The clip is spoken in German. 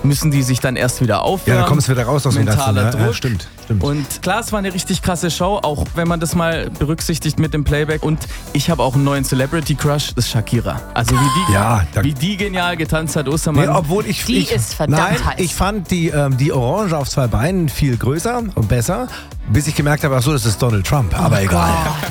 müssen die sich dann erst wieder aufwärmen. Ja, da kommst du wieder raus aus dem Ganzen. Mentaler Druck. Ja, stimmt. Und klar, es war eine richtig krasse Show, auch wenn man das mal berücksichtigt mit dem Playback. Und ich habe auch einen neuen Celebrity Crush, das ist Shakira. Also wie die genial getanzt hat, Ostermann. Nee, obwohl Die ist verdammt heiß. Ich fand die Orange auf 2 Beinen viel größer und besser, bis ich gemerkt habe, ach so, das ist Donald Trump. Aber egal. Gott.